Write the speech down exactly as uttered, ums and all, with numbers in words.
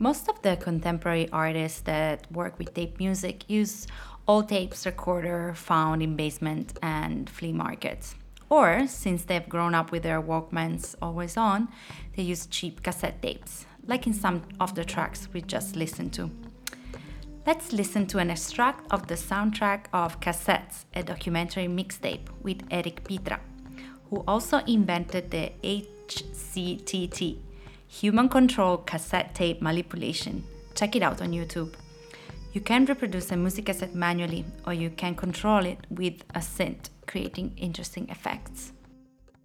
Most of the contemporary artists that work with tape music use old tapes recorder found in basement and flea markets. Or, since they've grown up with their Walkmans always on, they use cheap cassette tapes, like in some of the tracks we just listened to. Let's listen to an extract of the soundtrack of Cassettes, a documentary mixtape with Eric Pitra, who also invented the H C T T, Human Controlled Cassette Tape Manipulation. Check it out on YouTube. You can reproduce a music cassette manually, or you can control it with a synth, creating interesting effects.